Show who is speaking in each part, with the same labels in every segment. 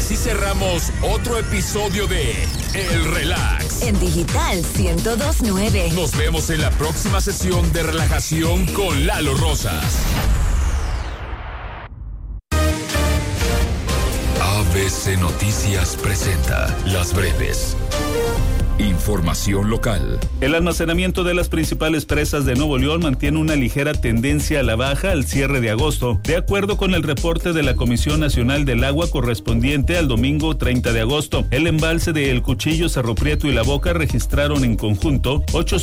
Speaker 1: así cerramos otro episodio de El Relax.
Speaker 2: En Digital 102.9.
Speaker 1: Nos vemos en la próxima sesión de relajación con Lalo Rosas. ABC Noticias presenta Las Breves. Información local.
Speaker 3: El almacenamiento de las principales presas de Nuevo León mantiene una ligera tendencia a la baja al cierre de agosto, de acuerdo con el reporte de la Comisión Nacional del Agua correspondiente al domingo 30 de agosto. El embalse de El Cuchillo, Cerro Prieto y La Boca registraron en conjunto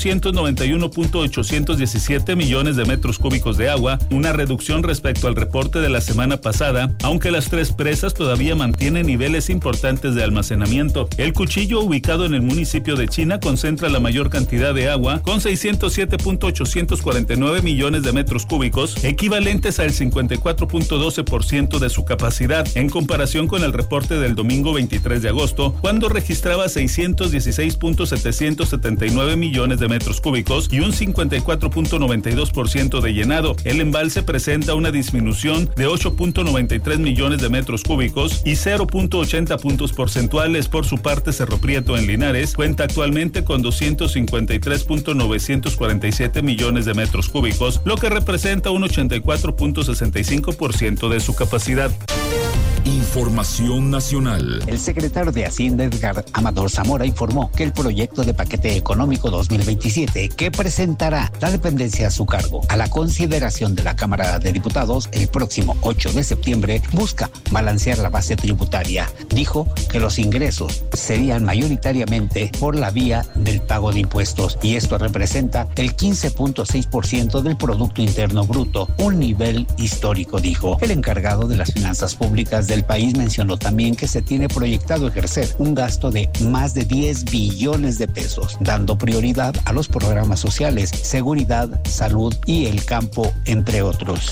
Speaker 3: 891.817 millones de metros cúbicos de agua, una reducción respecto al reporte de la semana pasada, aunque las tres presas todavía mantienen niveles importantes de almacenamiento. El Cuchillo, ubicado en el municipio de China, concentra la mayor cantidad de agua con 607.849 millones de metros cúbicos, equivalentes al 54.12% de su capacidad, en comparación con el reporte del domingo 23 de agosto, cuando registraba 616.779 millones de metros cúbicos y un 54.92% de llenado. El embalse presenta una disminución de 8.93 millones de metros cúbicos y 0.80 puntos porcentuales. Por su parte, Cerro Prieto en Linares cuenta actualmente con 253.947 millones de metros cúbicos, lo que representa un 84.65% de su capacidad.
Speaker 1: Información nacional.
Speaker 4: El secretario de Hacienda, Edgar Amador Zamora, informó que el proyecto de paquete económico 2027 que presentará la dependencia a su cargo a la consideración de la Cámara de Diputados el próximo 8 de septiembre busca balancear la base tributaria. Dijo que los ingresos serían mayoritariamente por la vía del pago de impuestos y esto representa el 15.6% del Producto Interno Bruto, un nivel histórico, dijo. El encargado de las finanzas públicas del país mencionó también que se tiene proyectado ejercer un gasto de más de 10 billones de pesos, dando prioridad a los programas sociales, seguridad, salud y el campo, entre otros.